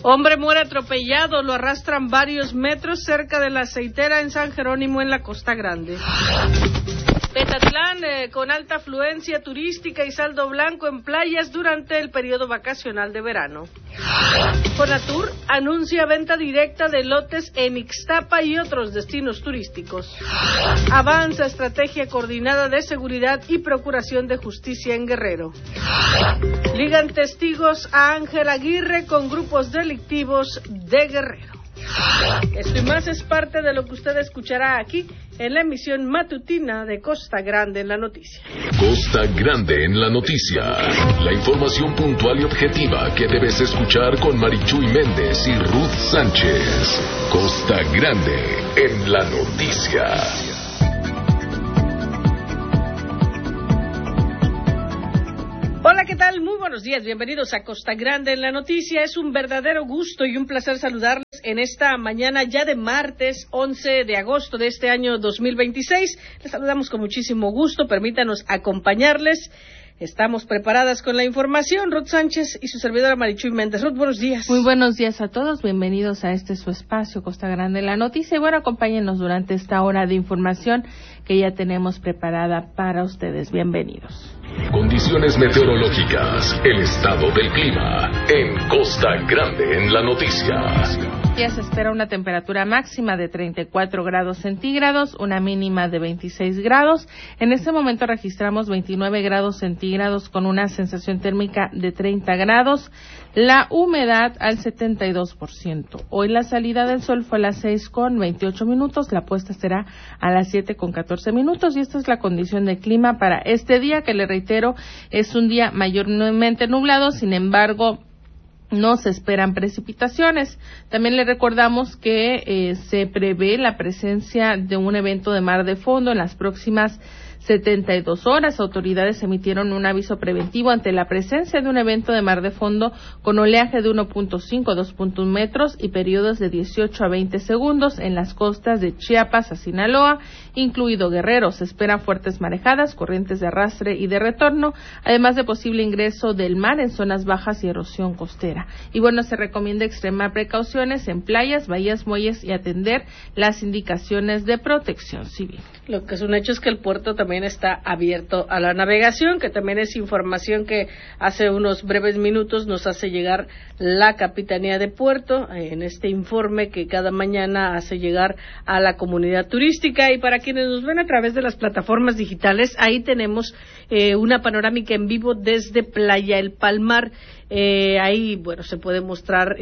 Hombre muere atropellado, lo arrastran varios metros cerca de la aceitera en San Jerónimo, en la Costa Grande. Petatlán, con alta afluencia turística y saldo blanco en playas durante el periodo vacacional de verano. Fonatur anuncia venta directa de lotes en Ixtapa y otros destinos turísticos. Avanza estrategia coordinada de seguridad y procuración de justicia en Guerrero. Ligan testigos a Ángel Aguirre con grupos delictivos de Guerrero. Esto y más es parte de lo que usted escuchará aquí en la emisión matutina de Costa Grande en la Noticia. Costa Grande en la Noticia. La información puntual y objetiva que debes escuchar con Marichuy Méndez y Ruth Sánchez. Costa Grande en la Noticia. Hola, ¿qué tal? Muy buenos días, bienvenidos a Costa Grande en la Noticia. Es un verdadero gusto y un placer saludarles en esta mañana ya de martes 11 de agosto de este año 2026. Les saludamos con muchísimo gusto, permítanos acompañarles. Estamos preparadas con la información. Ruth Sánchez y su servidora Marichuy Méndez. Ruth, buenos días. Muy buenos días a todos. Bienvenidos a este su espacio, Costa Grande en la Noticia. Y bueno, acompáñenos durante esta hora de información que ya tenemos preparada para ustedes. Bienvenidos. Condiciones meteorológicas, el estado del clima en Costa Grande en la Noticia. Ya se espera una temperatura máxima de 34 grados centígrados, una mínima de 26 grados. En este momento registramos 29 grados centígrados con una sensación térmica de 30 grados. La humedad al 72%. Hoy la salida del sol fue a las 6:28, la puesta será a las 7:14, y esta es la condición de clima para este día, que le reitero, es un día mayormente nublado, sin embargo, no se esperan precipitaciones. También le recordamos que se prevé la presencia de un evento de mar de fondo en las próximas 72 horas. Autoridades emitieron un aviso preventivo ante la presencia de un evento de mar de fondo con oleaje de 1.5 a 2.1 metros y periodos de 18 a 20 segundos en las costas de Chiapas a Sinaloa, incluido Guerrero. Se esperan fuertes marejadas, corrientes de arrastre y de retorno, además de posible ingreso del mar en zonas bajas y erosión costera. Y bueno, se recomienda extremar precauciones en playas, bahías, muelles y atender las indicaciones de protección civil. Lo que es un hecho es que el puerto también está abierto a la navegación, que también es información que hace unos breves minutos nos hace llegar la Capitanía de Puerto en este informe que cada mañana hace llegar a la comunidad turística. Y para quienes nos ven a través de las plataformas digitales, ahí tenemos una panorámica en vivo desde Playa El Palmar. Ahí, bueno, se puede mostrar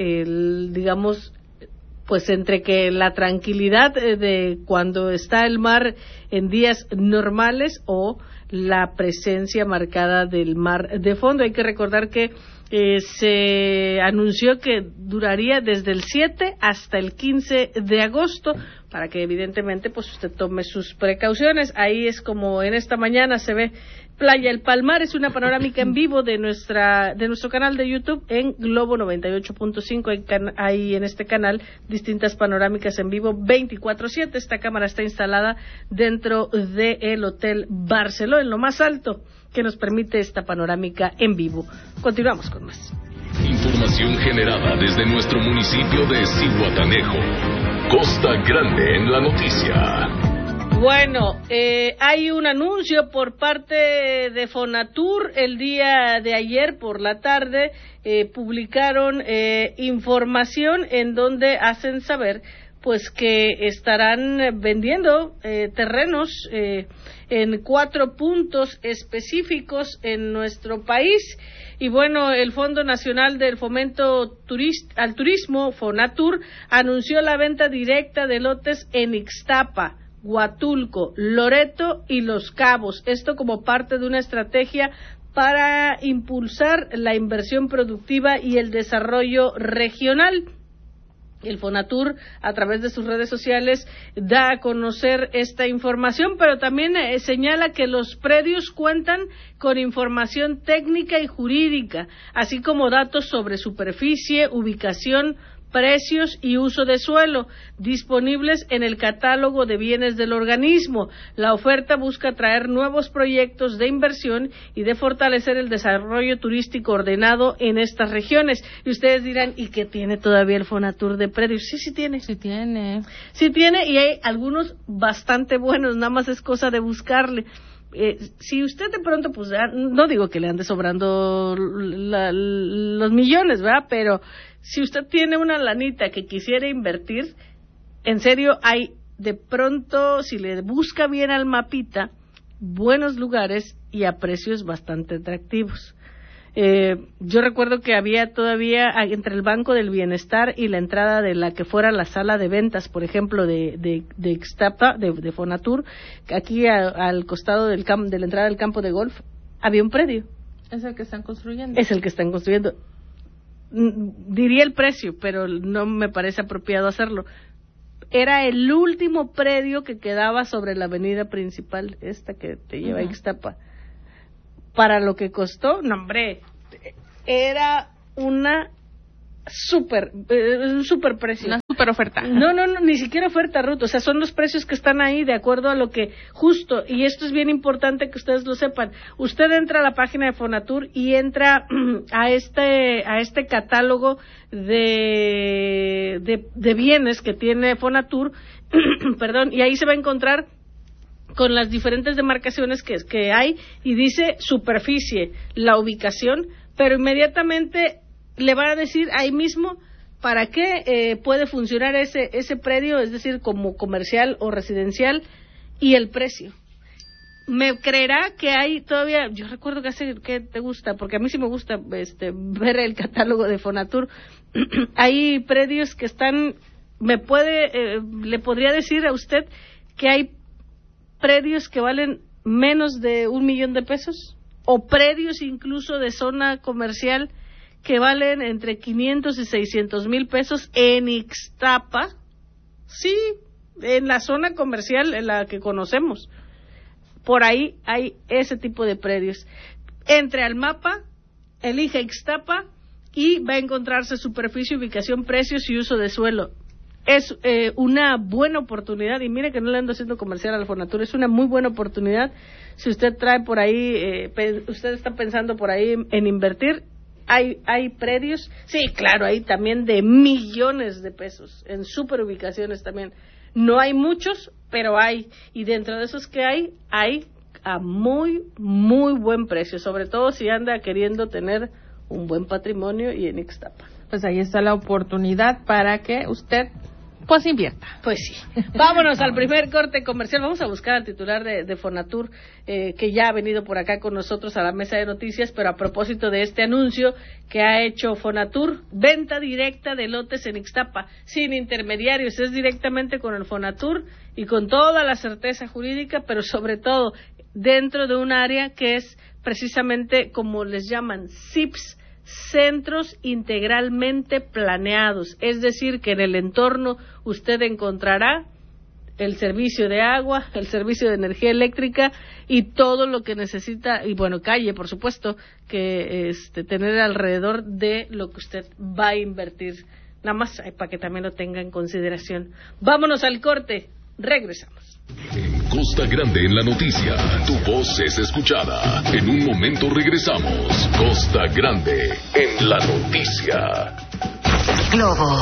pues entre que la tranquilidad de cuando está el mar en días normales o la presencia marcada del mar de fondo. Hay que recordar que se anunció que duraría desde el 7 hasta el 15 de agosto, para que evidentemente pues usted tome sus precauciones. Ahí es como en esta mañana se ve Playa El Palmar. Es una panorámica en vivo de nuestro canal de YouTube en Globo 98.5. Hay en este canal distintas panorámicas en vivo 24/7. Esta cámara está instalada dentro del Hotel Barceló, en lo más alto, que nos permite esta panorámica en vivo. Continuamos con más. Información generada desde nuestro municipio de Zihuatanejo. Costa Grande en la Noticia. Bueno, hay un anuncio por parte de Fonatur. El día de ayer por la tarde publicaron información en donde hacen saber pues que estarán vendiendo terrenos en 4 puntos específicos en nuestro país. Y bueno, el Fondo Nacional del Fomento al Turismo, Fonatur, anunció la venta directa de lotes en Ixtapa, Huatulco, Loreto y Los Cabos. Esto como parte de una estrategia para impulsar la inversión productiva y el desarrollo regional. El Fonatur, a través de sus redes sociales, da a conocer esta información, pero también señala que los predios cuentan con información técnica y jurídica, así como datos sobre superficie, ubicación, precios y uso de suelo, disponibles en el catálogo de bienes del organismo. La oferta busca atraer nuevos proyectos de inversión y de fortalecer el desarrollo turístico ordenado en estas regiones. Y ustedes dirán, ¿y qué tiene todavía el Fonatur de predios? Sí tiene. Sí tiene. Sí tiene, y hay algunos bastante buenos, nada más es cosa de buscarle. Si usted de pronto, pues no digo que le ande sobrando los millones, ¿verdad? Pero si usted tiene una lanita que quisiera invertir, en serio, hay de pronto, si le busca bien al mapita, buenos lugares y a precios bastante atractivos. Yo recuerdo que había todavía entre el Banco del Bienestar y la entrada de la que fuera la sala de ventas, por ejemplo, de Ixtapa, de Fonatur, aquí al costado de la entrada del campo de golf, había un predio. Es el que están construyendo. Es el que están construyendo. Diría el precio, pero no me parece apropiado hacerlo. Era el último predio que quedaba sobre la avenida principal, esta que te lleva a Ixtapa. Para lo que costó, no hombre, era un super precio. Una super oferta. No, ni siquiera oferta, Ruth. O sea, son los precios que están ahí de acuerdo a lo que justo, y esto es bien importante que ustedes lo sepan. Usted entra a la página de Fonatur y entra a este catálogo de bienes que tiene Fonatur, perdón, y ahí se va a encontrar con las diferentes demarcaciones que hay, y dice superficie, la ubicación, pero inmediatamente le van a decir ahí mismo para qué puede funcionar ese predio, es decir, como comercial o residencial, y el precio. Me creerá que hay todavía, yo recuerdo que te gusta, porque a mí sí me gusta ver el catálogo de Fonatur, hay predios que están, le podría decir a usted que hay predios que valen menos de $1,000,000, o predios incluso de zona comercial que valen entre 500 y 600 mil pesos en Ixtapa, sí, en la zona comercial en la que conocemos. Por ahí hay ese tipo de predios. Entre al mapa, elija Ixtapa y va a encontrarse superficie, ubicación, precios y uso de suelo. Es una buena oportunidad, y mire que no le ando haciendo comercial al Fonatur, es una muy buena oportunidad. Si usted trae por ahí, usted está pensando por ahí en invertir, hay predios, sí, claro, hay también de millones de pesos, en super ubicaciones también. No hay muchos, pero hay, y dentro de esos que hay a muy, muy buen precio, sobre todo si anda queriendo tener un buen patrimonio y en Ixtapa. Pues ahí está la oportunidad para que usted pues invierta. Pues sí. Vámonos al primer corte comercial. Vamos a buscar al titular de Fonatur, que ya ha venido por acá con nosotros a la mesa de noticias, pero a propósito de este anuncio que ha hecho Fonatur, venta directa de lotes en Ixtapa, sin intermediarios, es directamente con el Fonatur y con toda la certeza jurídica, pero sobre todo dentro de un área que es precisamente como les llaman CIPS, centros integralmente planeados, es decir, que en el entorno usted encontrará el servicio de agua, el servicio de energía eléctrica y todo lo que necesita, y bueno, calle, por supuesto, que tener alrededor de lo que usted va a invertir. Nada más para que también lo tenga en consideración. Vámonos al corte, regresamos. En Costa Grande en la noticia, tu voz es escuchada. En un momento regresamos. Costa Grande en la noticia. Globo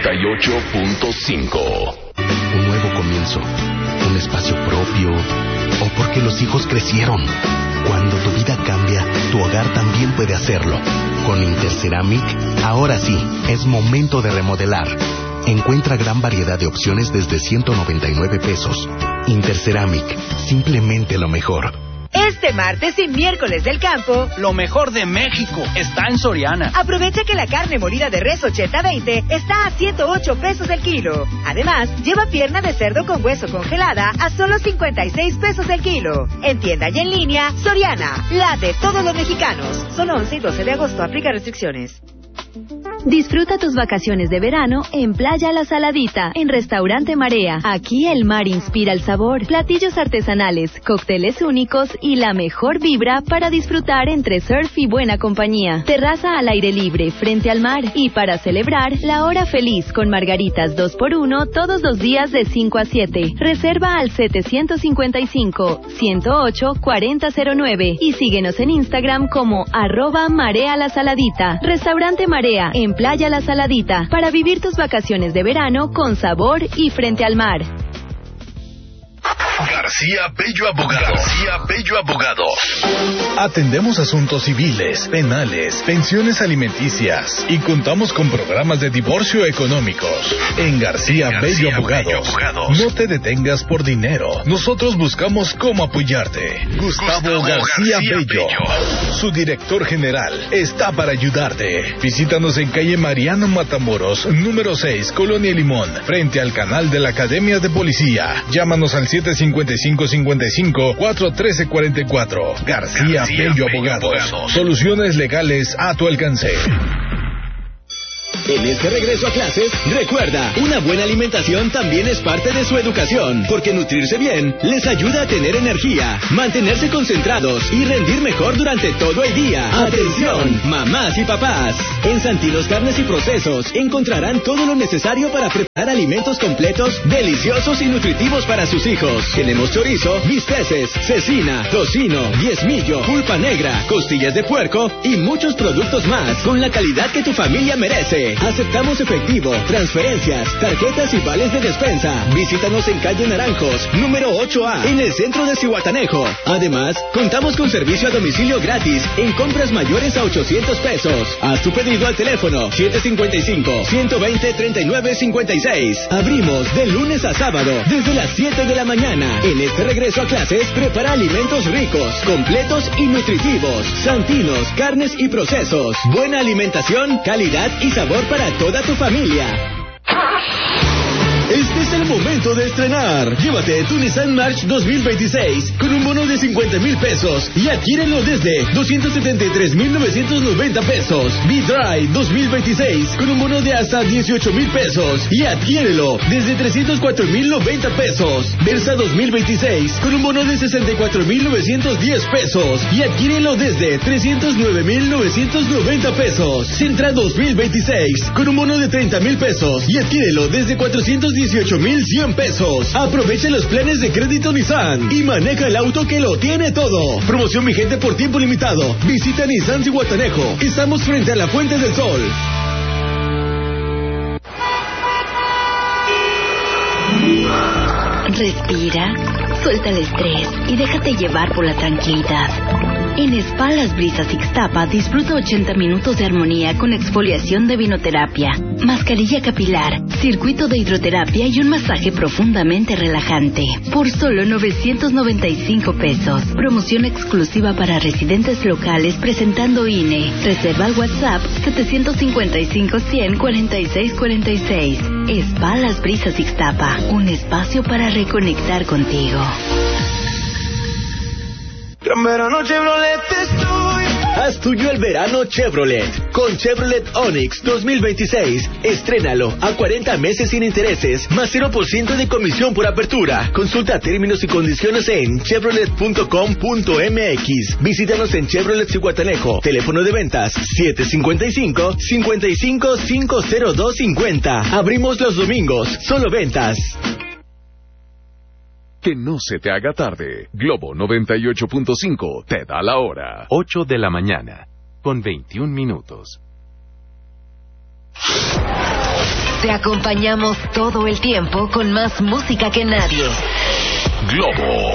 98.5. Un nuevo comienzo, un espacio propio, o porque los hijos crecieron. Cuando tu vida cambia, tu hogar también puede hacerlo. Con Interceramic, ahora sí, es momento de remodelar. Encuentra gran variedad de opciones desde 199 pesos. Interceramic, simplemente lo mejor. Este martes y miércoles del campo, lo mejor de México está en Soriana. Aprovecha que la carne molida de res 80-20 está a 108 pesos el kilo. Además, lleva pierna de cerdo con hueso congelada a solo 56 pesos el kilo. En tienda y en línea, Soriana, la de todos los mexicanos. Solo 11 y 12 de agosto, aplica restricciones. Disfruta tus vacaciones de verano en Playa La Saladita, en Restaurante Marea. Aquí el mar inspira el sabor, platillos artesanales, cócteles únicos y la mejor vibra para disfrutar entre surf y buena compañía. Terraza al aire libre, frente al mar. Y para celebrar, la hora feliz con margaritas 2x1 todos los días de 5 a 7. Reserva al 755-108-4009 y síguenos en Instagram como @Marea La Saladita. Restaurante Marea, en Playa La Saladita, para vivir tus vacaciones de verano con sabor y frente al mar. García Bello Abogados. García Bello Abogados. Atendemos asuntos civiles, penales, pensiones alimenticias y contamos con programas de divorcio económicos. En García Bello Abogados. No te detengas por dinero. Nosotros buscamos cómo apoyarte. Gustavo García Bello, su director general, está para ayudarte. Visítanos en calle Mariano Matamoros, número 6, Colonia Limón, frente al canal de la Academia de Policía. Llámanos al 755-55-413-44. García Bello Abogados. Soluciones legales a tu alcance. En este regreso a clases, recuerda, una buena alimentación también es parte de su educación, porque nutrirse bien les ayuda a tener energía, mantenerse concentrados y rendir mejor durante todo el día. ¡Atención, mamás y papás! En Santinos Carnes y Procesos encontrarán todo lo necesario para preparar alimentos completos, deliciosos y nutritivos para sus hijos. Tenemos chorizo, bisteces, cecina, tocino, diezmillo, pulpa negra, costillas de puerco y muchos productos más, con la calidad que tu familia merece. Aceptamos efectivo, transferencias, tarjetas y vales de despensa. Visítanos en calle Naranjos, número 8A, en el centro de Zihuatanejo. Además, contamos con servicio a domicilio gratis en compras mayores a 800 pesos. Haz tu pedido al teléfono 755-120-3956. Abrimos de lunes a sábado desde las 7 de la mañana. En este regreso a clases, prepara alimentos ricos, completos y nutritivos. Santinos, Carnes y Procesos. Buena alimentación, calidad y sabor para toda tu familia. Este es el momento de estrenar. Llévate tu Nissan March 2026 con un bono de 50,000 pesos y adquiérelo desde 273,990 pesos. V-Drive 2026 con un bono de hasta 18,000 pesos y adquiérelo desde 304,090 pesos. Versa 2026 con un bono de 64,910 pesos y adquiérelo desde 309,990 pesos. Sentra 2026 con un bono de 30,000 pesos y adquiérelo desde 418,100 pesos. Aprovecha los planes de crédito Nissan y maneja el auto que lo tiene todo. Promoción vigente por tiempo limitado. Visita Nissan Zihuatanejo. Estamos frente a la Fuente del Sol. Respira, suelta el estrés y déjate llevar por la tranquilidad. En Spa Las Brisas Ixtapa disfruta 80 minutos de armonía con exfoliación de vinoterapia, mascarilla capilar, circuito de hidroterapia y un masaje profundamente relajante. Por solo 995 pesos. Promoción exclusiva para residentes locales presentando INE. Reserva al WhatsApp 755-100-4646. Spa Las Brisas Ixtapa. Un espacio para reconectar contigo. Gran verano Chevrolet estoy. Haz tuyo el verano Chevrolet. Con Chevrolet Onix 2026. Estrénalo a 40 meses sin intereses, más 0% de comisión por apertura. Consulta términos y condiciones en chevrolet.com.mx. Visítanos en Chevrolet Zihuatanejo. Teléfono de ventas 755-55-50250. Abrimos los domingos. Solo ventas. Que no se te haga tarde. Globo 98.5 te da la hora. 8 de la mañana, con 21 minutos. Te acompañamos todo el tiempo con más música que nadie. Globo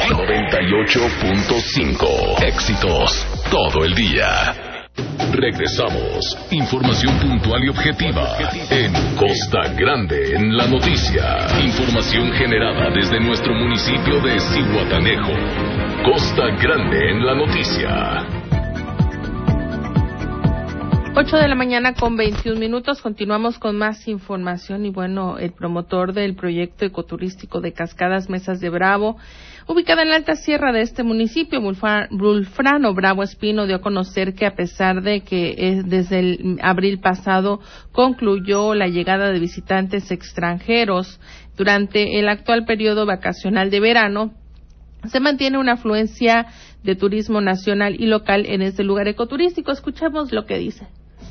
98.5. Éxitos todo el día. Regresamos. Información puntual y objetiva en Costa Grande en la noticia. Información generada desde nuestro municipio de Zihuatanejo. Costa Grande en la noticia. 8:21 a.m. Continuamos con más información y bueno, el promotor del proyecto ecoturístico de Cascadas Mesas de Bravo, ubicada en la alta sierra de este municipio, Wulfrano Bravo Espino, dio a conocer que a pesar de que desde el abril pasado concluyó la llegada de visitantes extranjeros durante el actual periodo vacacional de verano, se mantiene una afluencia de turismo nacional y local en este lugar ecoturístico. Escuchemos lo que dice.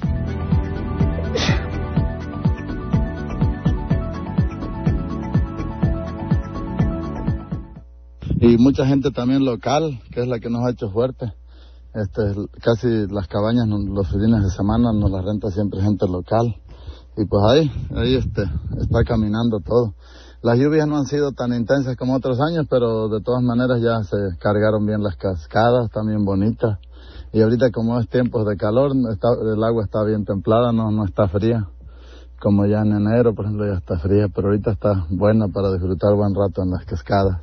Y mucha gente también local, que es la que nos ha hecho fuerte. Casi las cabañas los fines de semana nos las renta siempre gente local. Y pues ahí está caminando todo. Las lluvias no han sido tan intensas como otros años, pero de todas maneras ya se cargaron bien las cascadas, también bonitas. Y ahorita como es tiempos de calor, el agua está bien templada, no está fría. Como ya en enero, por ejemplo, ya está fría, pero ahorita está buena para disfrutar buen rato en las cascadas.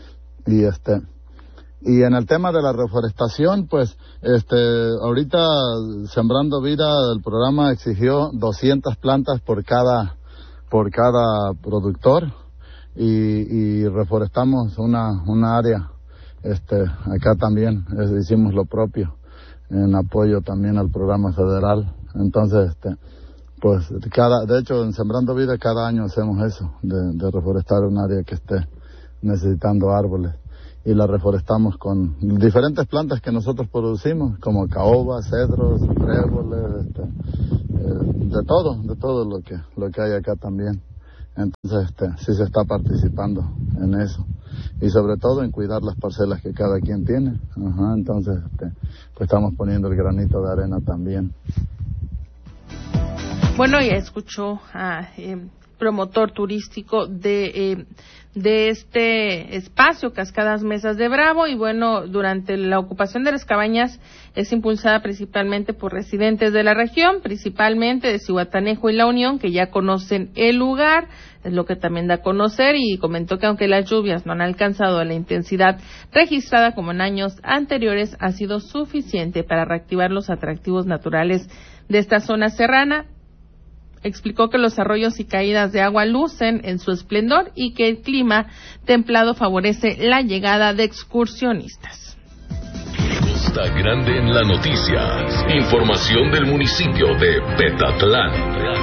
Y en el tema de la reforestación, pues, ahorita Sembrando Vida, el programa exigió 200 plantas por cada productor y reforestamos una área, acá también hicimos lo propio en apoyo también al programa federal. Entonces, pues, de hecho en Sembrando Vida cada año hacemos eso, de reforestar un área que esté necesitando árboles, y la reforestamos con diferentes plantas que nosotros producimos, como caobas, cedros, tréboles, de todo lo que hay acá también. Entonces, sí se está participando en eso, y sobre todo en cuidar las parcelas que cada quien tiene. Entonces, pues estamos poniendo el granito de arena también. Bueno, ya escuchó a promotor turístico de este espacio, Cascadas Mesas de Bravo, y bueno, durante la ocupación de las cabañas es impulsada principalmente por residentes de la región, principalmente de Zihuatanejo y La Unión, que ya conocen el lugar, es lo que también da a conocer, y comentó que aunque las lluvias no han alcanzado la intensidad registrada como en años anteriores, ha sido suficiente para reactivar los atractivos naturales de esta zona serrana. Explicó que los arroyos y caídas de agua lucen en su esplendor y que el clima templado favorece la llegada de excursionistas. Costa Grande en la noticia. Información del municipio de Petatlán.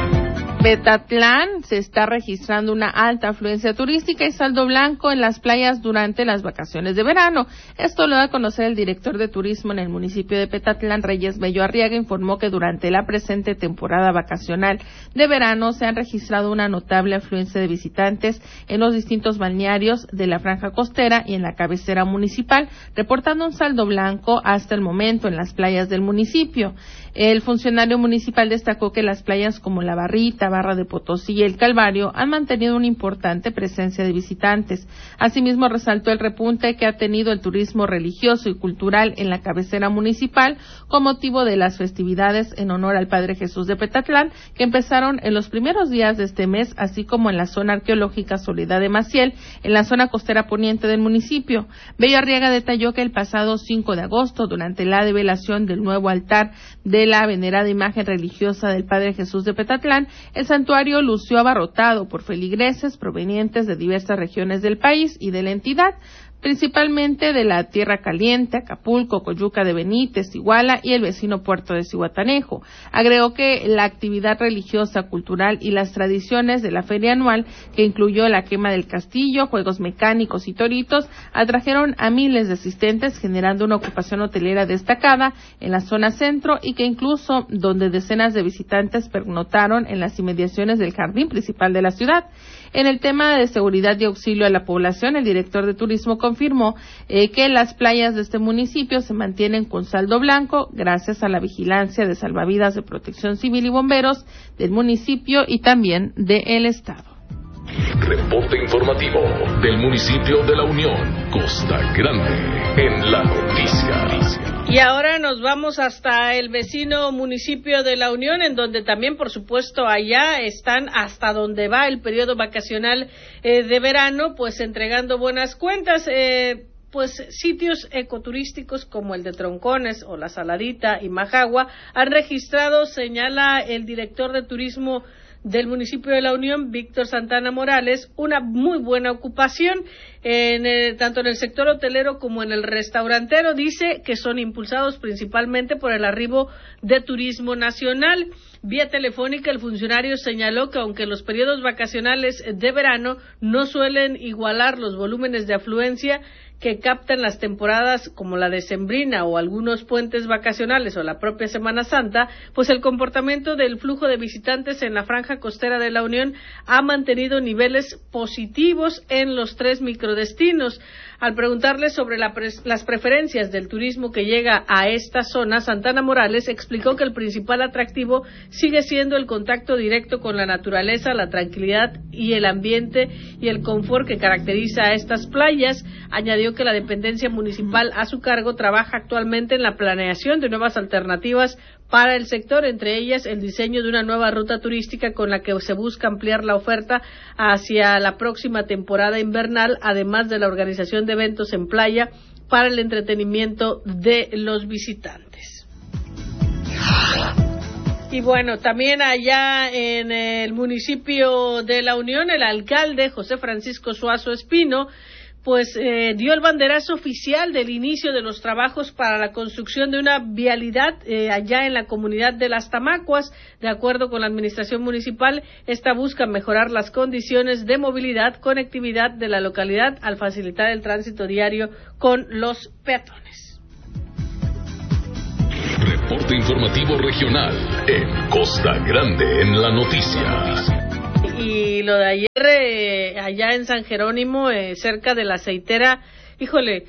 Petatlán se está registrando una alta afluencia turística y saldo blanco en las playas durante las vacaciones de verano. Esto lo da a conocer el director de turismo en el municipio de Petatlán, Reyes Bello Arriaga. Informó que durante la presente temporada vacacional de verano se han registrado una notable afluencia de visitantes en los distintos balnearios de la franja costera y en la cabecera municipal, reportando un saldo blanco hasta el momento en las playas del municipio. El funcionario municipal destacó que las playas como La Barrita, Barra de Potosí y El Calvario han mantenido una importante presencia de visitantes. Asimismo, resaltó el repunte que ha tenido el turismo religioso y cultural en la cabecera municipal con motivo de las festividades en honor al Padre Jesús de Petatlán, que empezaron en los primeros días de este mes, así como en la zona arqueológica Soledad de Maciel, en la zona costera poniente del municipio. Bello Arriaga detalló que el pasado 5 de agosto, durante la develación del nuevo altar de la venerada imagen religiosa del Padre Jesús de Petatlán, el santuario lució abarrotado por feligreses provenientes de diversas regiones del país y de la entidad, principalmente de la Tierra Caliente, Acapulco, Coyuca de Benítez, Iguala y el vecino puerto de Zihuatanejo. Agregó que la actividad religiosa, cultural y las tradiciones de la feria anual, que incluyó la quema del castillo, juegos mecánicos y toritos, atrajeron a miles de asistentes, generando una ocupación hotelera destacada en la zona centro y que incluso donde decenas de visitantes pernotaron en las inmediaciones del jardín principal de la ciudad. En el tema de seguridad y auxilio a la población, el director de turismo confirmó que las playas de este municipio se mantienen con saldo blanco gracias a la vigilancia de salvavidas de Protección Civil y bomberos del municipio y también del estado. Reporte informativo del municipio de La Unión, Costa Grande, en la noticia. Y ahora nos vamos hasta el vecino municipio de La Unión, en donde también, por supuesto, allá están hasta donde va el periodo vacacional de verano, pues entregando buenas cuentas. pues sitios ecoturísticos como el de Troncones o La Saladita y Majagua han registrado, señala el director de turismo del municipio de La Unión, Víctor Santana Morales, una muy buena ocupación tanto en el sector hotelero como en el restaurantero. Dice que son impulsados principalmente por el arribo de turismo nacional. Vía telefónica, el funcionario señaló que aunque los periodos vacacionales de verano no suelen igualar los volúmenes de afluencia que captan las temporadas como la decembrina o algunos puentes vacacionales o la propia Semana Santa, pues el comportamiento del flujo de visitantes en la franja costera de la Unión ha mantenido niveles positivos en los 3 microdestinos. Al preguntarle sobre las preferencias del turismo que llega a esta zona, Santana Morales explicó que el principal atractivo sigue siendo el contacto directo con la naturaleza, la tranquilidad y el ambiente y el confort que caracteriza a estas playas. Añadió que la dependencia municipal a su cargo trabaja actualmente en la planeación de nuevas alternativas para el sector, entre ellas el diseño de una nueva ruta turística con la que se busca ampliar la oferta hacia la próxima temporada invernal, además de la organización de eventos en playa para el entretenimiento de los visitantes. Y bueno, también allá en el municipio de La Unión, el alcalde José Francisco Suazo Espino pues dio el banderazo oficial del inicio de los trabajos para la construcción de una vialidad allá en la comunidad de Las Tamacuas. De acuerdo con la administración municipal, esta busca mejorar las condiciones de movilidad, conectividad de la localidad al facilitar el tránsito diario con los peatones. Reporte informativo regional en Costa Grande en la noticia. Y lo de ayer, allá en San Jerónimo, cerca de la aceitera, híjole,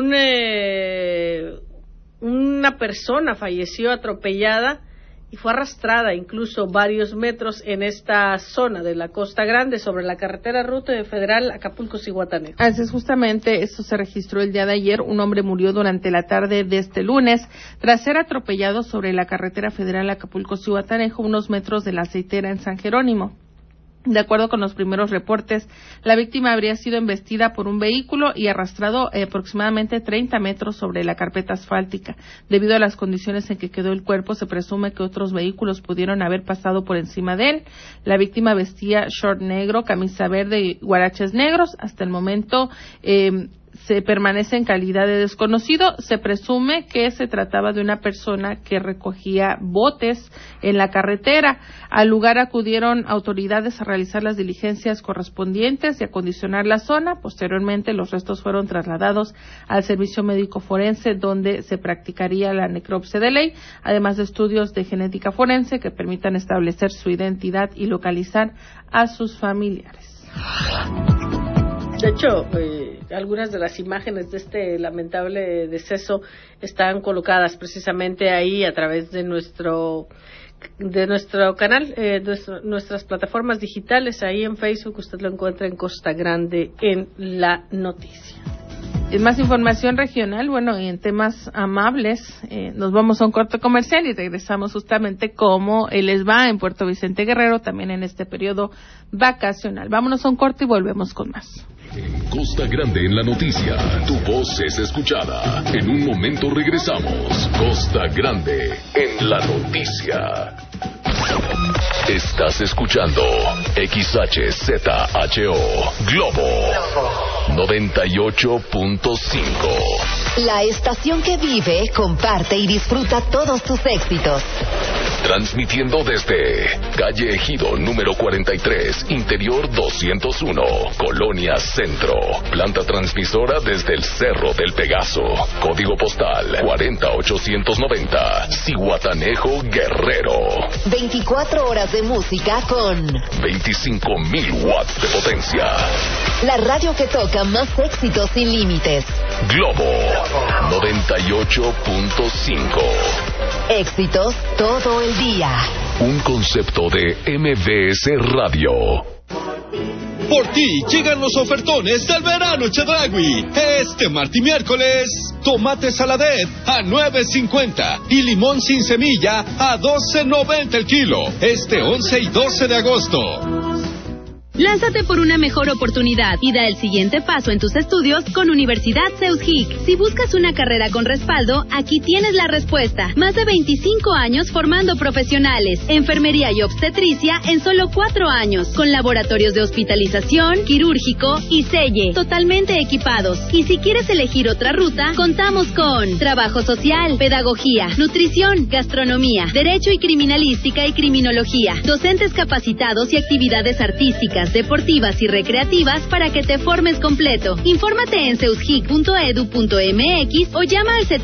una persona falleció atropellada y fue arrastrada incluso varios metros en esta zona de la Costa Grande, sobre la carretera ruta federal Acapulco-Zihuatanejo. Así es, justamente esto se registró el día de ayer. Un hombre murió durante la tarde de este lunes tras ser atropellado sobre la carretera federal Acapulco-Zihuatanejo, unos metros de la aceitera en San Jerónimo. De acuerdo con los primeros reportes, la víctima habría sido embestida por un vehículo y arrastrado aproximadamente 30 metros sobre la carpeta asfáltica. Debido a las condiciones en que quedó el cuerpo, se presume que otros vehículos pudieron haber pasado por encima de él. La víctima vestía short negro, camisa verde y guaraches negros. Hasta el momento se permanece en calidad de desconocido. Se presume que se trataba de una persona que recogía botes en la carretera. Al lugar acudieron autoridades a realizar las diligencias correspondientes y acondicionar la zona. Posteriormente, los restos fueron trasladados al servicio médico forense, donde se practicaría la necropsia de ley, además de estudios de genética forense que permitan establecer su identidad y localizar a sus familiares. De hecho, algunas de las imágenes de este lamentable deceso están colocadas precisamente ahí a través de nuestro canal, nuestras plataformas digitales. Ahí en Facebook usted lo encuentra en Costa Grande en la noticia. Es más información regional, bueno, y en temas amables, nos vamos a un corte comercial y regresamos justamente cómo les va en Puerto Vicente Guerrero, también en este periodo vacacional. Vámonos a un corte y volvemos con más. Costa Grande en la noticia, tu voz es escuchada. En un momento regresamos. Costa Grande en la noticia. Estás escuchando XHZHO Globo 98.5. La estación que vive, comparte y disfruta todos tus éxitos. Transmitiendo desde calle Ejido número 43, interior 201, Colonia Centro. Planta transmisora desde el Cerro del Pegaso. Código postal 40890, Zihuatanejo, Guerrero. 24 horas de música con 25,000 watts de potencia. La radio que toca más éxitos sin límites. Globo 98.5. Éxitos todo el día. Un concepto de MBS Radio. Por ti llegan los ofertones del verano Chedraui. Este martes y miércoles, tomate saladet a $9.50 y limón sin semilla a $12.90 el kilo. Este 11 y 12 de agosto. Lánzate por una mejor oportunidad y da el siguiente paso en tus estudios con Universidad CEUSGIC. Si buscas una carrera con respaldo, aquí tienes la respuesta. Más de 25 años formando profesionales, enfermería y obstetricia en solo 4 años, con laboratorios de hospitalización, quirúrgico y selle, totalmente equipados. Y si quieres elegir otra ruta, contamos con trabajo social, pedagogía, nutrición, gastronomía, derecho y criminalística y criminología, docentes capacitados y actividades artísticas, deportivas y recreativas para que te formes completo. Infórmate en ceusgic.edu.mx o llama al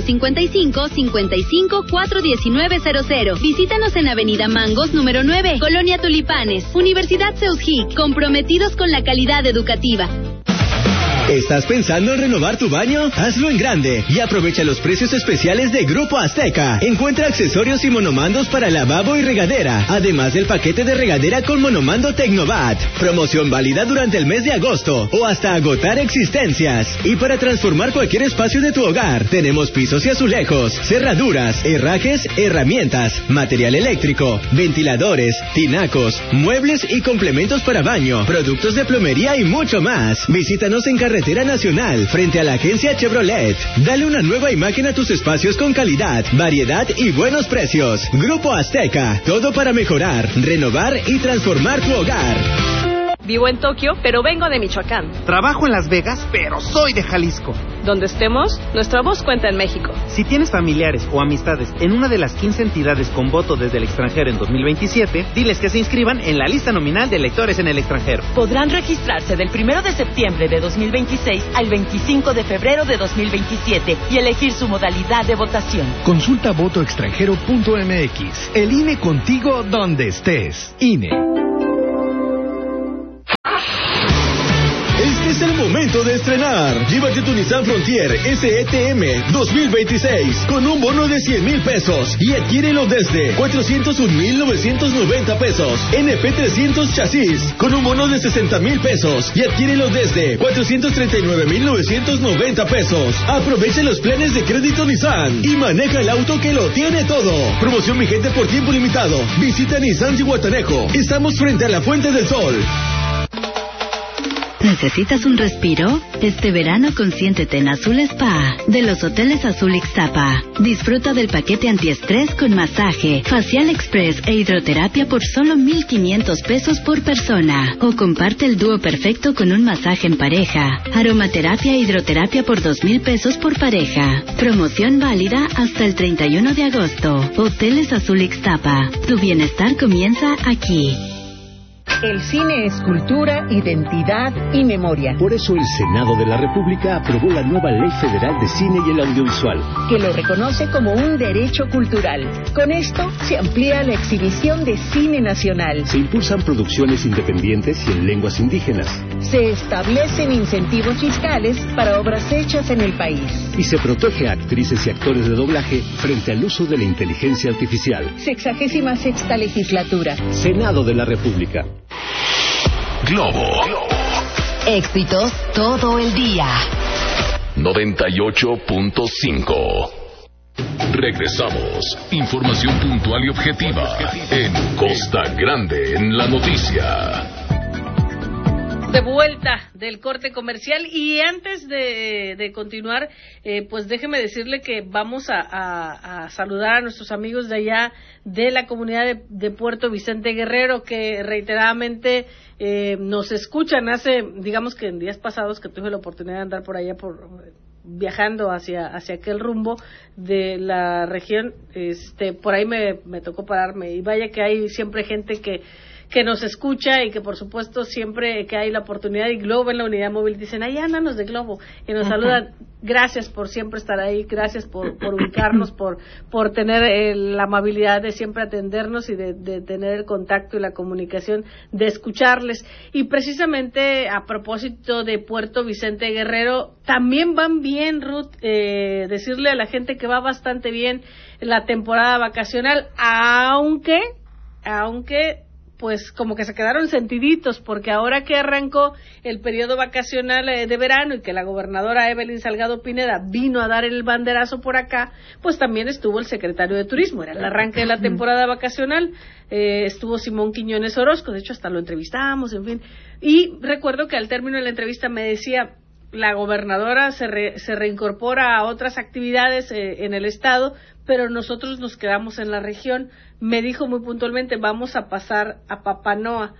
755-55-41900. Visítanos en Avenida Mangos, número 9, Colonia Tulipanes. Universidad CEUSGIC, comprometidos con la calidad educativa. ¿Estás pensando en renovar tu baño? Hazlo en grande y aprovecha los precios especiales de Grupo Azteca. Encuentra accesorios y monomandos para lavabo y regadera, además del paquete de regadera con monomando Tecnovat. Promoción válida durante el mes de agosto o hasta agotar existencias. Y para transformar cualquier espacio de tu hogar, tenemos pisos y azulejos, cerraduras, herrajes, herramientas, material eléctrico, ventiladores, tinacos, muebles y complementos para baño, productos de plomería y mucho más. Visítanos en Carretera Nacional, frente a la agencia Chevrolet. Dale una nueva imagen a tus espacios con calidad, variedad y buenos precios. Grupo Azteca, todo para mejorar, renovar y transformar tu hogar. Vivo en Tokio, pero vengo de Michoacán. Trabajo en Las Vegas, pero soy de Jalisco. Donde estemos, nuestra voz cuenta en México. Si tienes familiares o amistades en una de las 15 entidades con voto desde el extranjero en 2027, diles que se inscriban en la lista nominal de electores en el extranjero. Podrán registrarse del 1 de septiembre de 2026 al 25 de febrero de 2027 y elegir su modalidad de votación. Consulta votoextranjero.mx. El INE contigo donde estés. INE. Este es el momento de estrenar. Llévate tu Nissan Frontier SETM 2026 con un bono de 100,000 pesos y adquiérelo desde 401,990 pesos. NP300 chasis con un bono de 60,000 pesos y adquiérelo desde 439,990 pesos. Aprovecha los planes de crédito Nissan y maneja el auto que lo tiene todo. Promoción vigente por tiempo limitado. Visita Nissan Zihuatanejo. Estamos frente a la Fuente del Sol. ¿Necesitas un respiro? Este verano consiéntete en Azul Spa, de los Hoteles Azul Ixtapa. Disfruta del paquete antiestrés con masaje, facial express e hidroterapia por solo 1,500 pesos por persona. O comparte el dúo perfecto con un masaje en pareja. Aromaterapia e hidroterapia por 2,000 pesos por pareja. Promoción válida hasta el 31 de agosto. Hoteles Azul Ixtapa. Tu bienestar comienza aquí. El cine es cultura, identidad y memoria. Por eso el Senado de la República aprobó la nueva Ley Federal de Cine y el Audiovisual, que lo reconoce como un derecho cultural. Con esto se amplía la exhibición de cine nacional. Se impulsan producciones independientes y en lenguas indígenas. Se establecen incentivos fiscales para obras hechas en el país. Y se protege a actrices y actores de doblaje frente al uso de la inteligencia artificial. 66ª legislatura. Senado de la República. Globo. Éxitos todo el día. 98.5. Regresamos. Información puntual y objetiva en Costa Grande en la noticia. De vuelta del corte comercial y antes de continuar, pues déjeme decirle que vamos a saludar a nuestros amigos de allá de la comunidad de Puerto Vicente Guerrero que reiteradamente nos escuchan. Digamos que en días pasados que tuve la oportunidad de andar por allá viajando hacia aquel rumbo de la región, por ahí me tocó pararme y vaya que hay siempre gente que nos escucha y que por supuesto siempre que hay la oportunidad y Globo en la unidad móvil dicen, ahí andan de Globo y nos saludan. Gracias por siempre estar ahí, gracias por ubicarnos, por tener la amabilidad de siempre atendernos y de tener el contacto y la comunicación, de escucharles. Y precisamente a propósito de Puerto Vicente Guerrero, también van bien, Ruth, decirle a la gente que va bastante bien la temporada vacacional, aunque pues como que se quedaron sentiditos, porque ahora que arrancó el periodo vacacional de verano y que la gobernadora Evelyn Salgado Pineda vino a dar el banderazo por acá, pues también estuvo el secretario de Turismo, era el arranque de la temporada vacacional, estuvo Simón Quiñones Orozco, de hecho hasta lo entrevistamos, en fin, y recuerdo que al término de la entrevista me decía, la gobernadora se reincorpora a otras actividades en el estado, pero nosotros nos quedamos en la región. Me dijo muy puntualmente, vamos a pasar a Papanoa.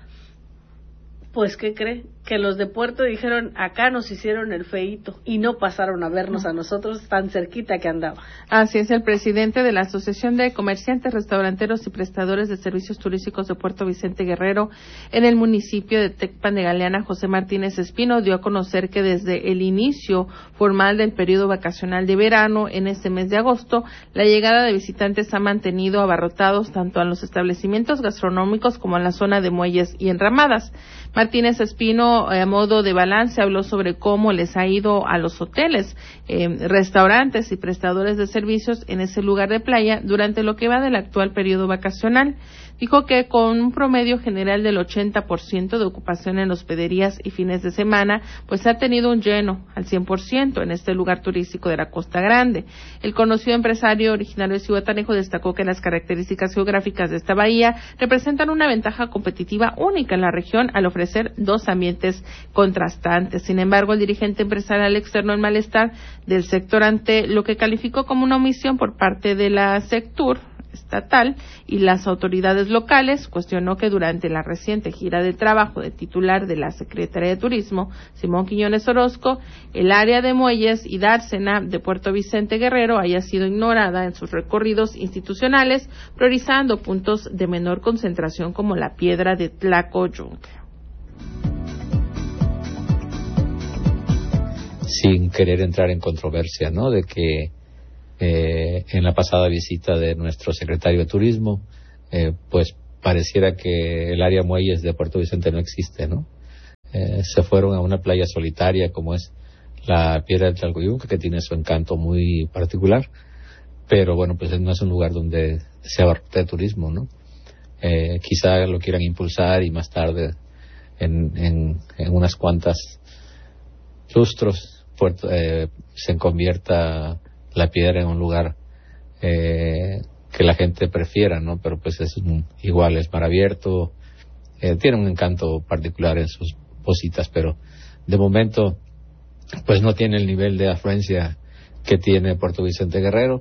Pues, ¿qué cree? Que los de Puerto dijeron, acá nos hicieron el feíto y no pasaron a vernos a nosotros tan cerquita que andaba. Así es, el presidente de la Asociación de Comerciantes, Restauranteros y Prestadores de Servicios Turísticos de Puerto Vicente Guerrero, en el municipio de Tecpan de Galeana, José Martínez Espino, dio a conocer que desde el inicio formal del periodo vacacional de verano, en este mes de agosto, la llegada de visitantes ha mantenido abarrotados tanto a los establecimientos gastronómicos como a la zona de muelles y enramadas. Martínez Espino, a modo de balance, habló sobre cómo les ha ido a los hoteles, restaurantes y prestadores de servicios en ese lugar de playa durante lo que va del actual periodo vacacional. Dijo que con un promedio general del 80% de ocupación en hospederías y fines de semana, pues se ha tenido un lleno al 100% en este lugar turístico de la Costa Grande. El conocido empresario originario de Zihuatanejo destacó que las características geográficas de esta bahía representan una ventaja competitiva única en la región al ofrecer dos ambientes contrastantes. Sin embargo, el dirigente empresarial externó el malestar del sector ante lo que calificó como una omisión por parte de la Sectur estatal y las autoridades locales. Cuestionó que durante la reciente gira de trabajo del titular de la Secretaría de Turismo, Simón Quiñones Orozco, el área de muelles y dársena de Puerto Vicente Guerrero haya sido ignorada en sus recorridos institucionales, priorizando puntos de menor concentración como la Piedra de Tlacoyunque. Sin querer entrar en controversia, ¿no?, de que en la pasada visita de nuestro secretario de Turismo, pues pareciera que el área muelles de Puerto Vicente no existe, ¿no? Se fueron a una playa solitaria como es la Piedra de Tlacoyunque, que tiene su encanto muy particular, pero bueno, pues no es un lugar donde se abarrote de turismo, ¿no? Quizá lo quieran impulsar y más tarde, en unas cuantas lustros, se convierta la Piedra en un lugar que la gente prefiera, ¿no? Pero pues igual es mar abierto, tiene un encanto particular en sus positas, pero de momento pues no tiene el nivel de afluencia que tiene Puerto Vicente Guerrero.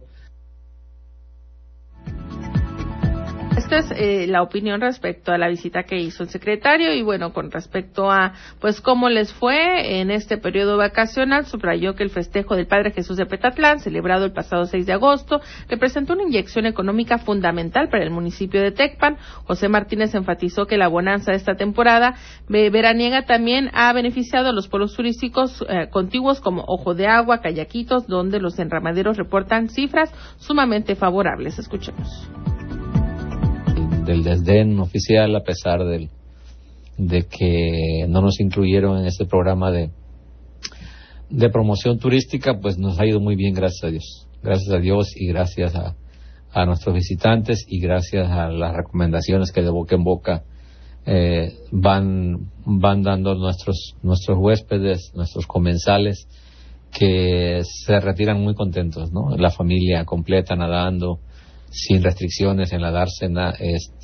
Esta es la opinión respecto a la visita que hizo el secretario y bueno, con respecto a pues cómo les fue en este periodo vacacional, subrayó que el festejo del Padre Jesús de Petatlán, celebrado el pasado 6 de agosto, representó una inyección económica fundamental para el municipio de Tecpan. José Martínez enfatizó que la bonanza de esta temporada veraniega también ha beneficiado a los pueblos turísticos contiguos como Ojo de Agua, Cayaquitos, donde los enramaderos reportan cifras sumamente favorables. Escuchemos. Del desdén oficial, a pesar de que no nos incluyeron en este programa de promoción turística, pues nos ha ido muy bien, gracias a Dios. Gracias a Dios y gracias a nuestros visitantes y gracias a las recomendaciones que de boca en boca van dando nuestros huéspedes, nuestros comensales, que se retiran muy contentos, ¿no? La familia completa nadando, sin restricciones en la dársena,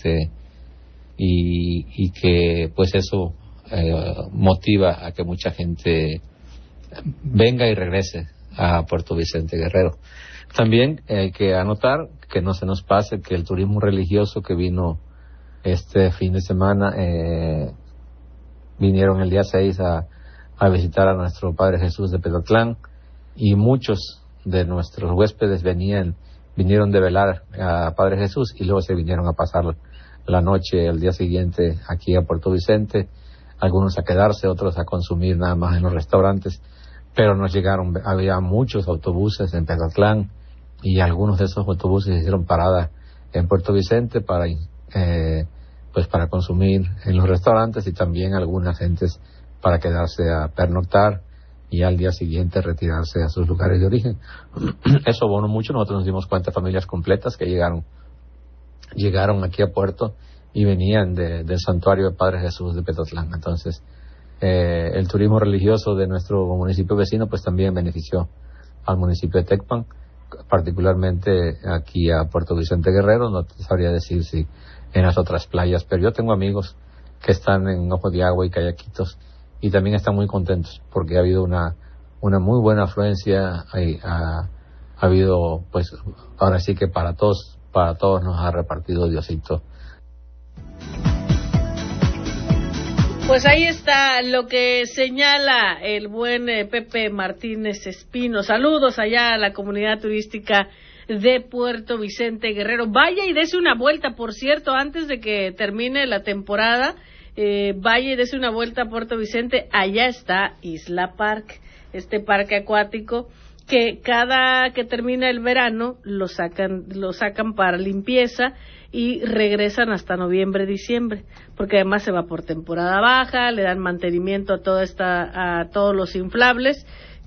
y que pues eso motiva a que mucha gente venga y regrese a Puerto Vicente Guerrero. También hay que anotar que no se nos pase que el turismo religioso que vino este fin de semana, vinieron el día 6 a visitar a nuestro Padre Jesús de Petatlán, y muchos de nuestros huéspedes vinieron de velar a Padre Jesús y luego se vinieron a pasar la noche el día siguiente aquí a Puerto Vicente, algunos a quedarse, otros a consumir nada más en los restaurantes, pero había muchos autobuses en Petatlán y algunos de esos autobuses hicieron parada en Puerto Vicente para consumir en los restaurantes, y también algunas gentes para quedarse a pernoctar y al día siguiente retirarse a sus lugares de origen. Eso abonó mucho. Nosotros nos dimos cuenta, familias completas que llegaron aquí a Puerto y venían del santuario de Padre Jesús de Petotlán. Entonces, el turismo religioso de nuestro municipio vecino pues también benefició al municipio de Tecpan, particularmente aquí a Puerto Vicente Guerrero. No te sabría decir si en las otras playas, pero yo tengo amigos que están en Ojo de Agua y Cayaquitos y también están muy contentos porque ha habido una muy buena afluencia. Ha habido, pues ahora sí que para todos nos ha repartido Diosito. Pues ahí está lo que señala el buen Pepe Martínez Espino. Saludos allá a la comunidad turística de Puerto Vicente Guerrero. Vaya y dese una vuelta, por cierto, antes de que termine la temporada, vaya y dese una vuelta a Puerto Vicente. Allá está Isla Park, este parque acuático que cada que termina el verano lo sacan para limpieza y regresan hasta noviembre, diciembre, porque además se va por temporada baja, le dan mantenimiento a todos los inflables,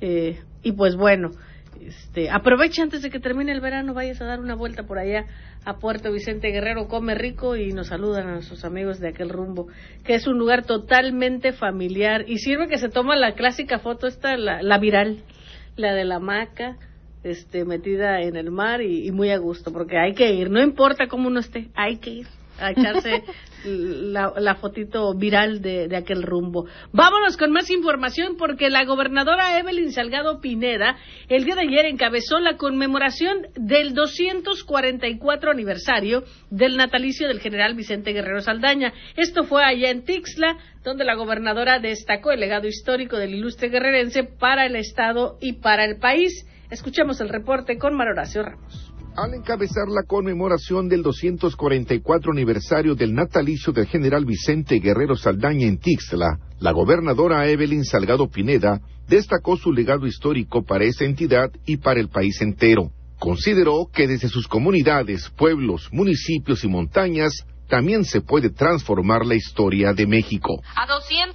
y pues bueno, aprovecha antes de que termine el verano, vayas a dar una vuelta por allá a Puerto Vicente Guerrero, come rico y nos saludan a nuestros amigos de aquel rumbo, que es un lugar totalmente familiar y sirve que se toma la clásica foto la viral, la de la hamaca, metida en el mar y muy a gusto, porque hay que ir, no importa cómo uno esté, hay que ir a echarse la fotito viral de aquel rumbo. Vámonos con más información porque la gobernadora Evelyn Salgado Pineda el día de ayer encabezó la conmemoración del 244 aniversario del natalicio del general Vicente Guerrero Saldaña. Esto fue allá en Tixla, donde la gobernadora destacó el legado histórico del ilustre guerrerense para el estado y para el país. Escuchemos el reporte con Mario Horacio Ramos. Al encabezar la conmemoración del 244 aniversario del natalicio del general Vicente Guerrero Saldaña en Tixla, la gobernadora Evelyn Salgado Pineda destacó su legado histórico para esa entidad y para el país entero. Consideró que desde sus comunidades, pueblos, municipios y montañas también se puede transformar la historia de México. A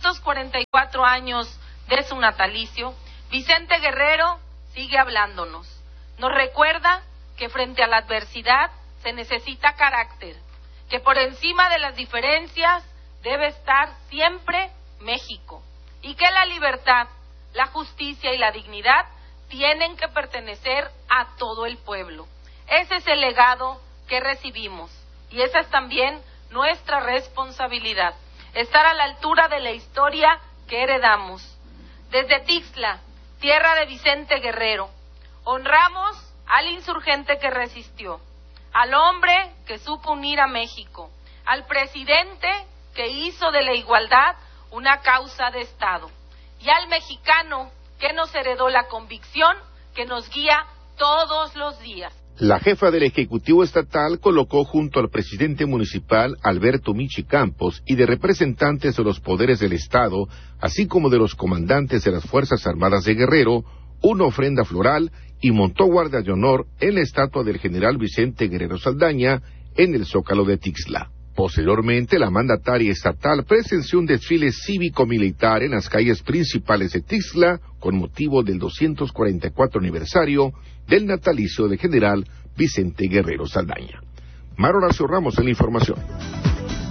244 años de su natalicio, Vicente Guerrero sigue hablándonos. Nos recuerda que frente a la adversidad se necesita carácter, que por encima de las diferencias debe estar siempre México, y que la libertad, la justicia y la dignidad tienen que pertenecer a todo el pueblo. Ese es el legado que recibimos, y esa es también nuestra responsabilidad, estar a la altura de la historia que heredamos. Desde Tixla, tierra de Vicente Guerrero, honramos al insurgente que resistió, al hombre que supo unir a México, al presidente que hizo de la igualdad una causa de Estado, y al mexicano que nos heredó la convicción que nos guía todos los días. La jefa del Ejecutivo Estatal colocó junto al presidente municipal Alberto Michi Campos y de representantes de los poderes del Estado, así como de los comandantes de las Fuerzas Armadas de Guerrero, una ofrenda floral y montó guardia de honor en la estatua del general Vicente Guerrero Saldaña en el Zócalo de Tixla. Posteriormente, la mandataria estatal presenció un desfile cívico-militar en las calles principales de Tixla con motivo del 244 aniversario del natalicio del general Vicente Guerrero Saldaña. Mario Horacio Ramos en la información.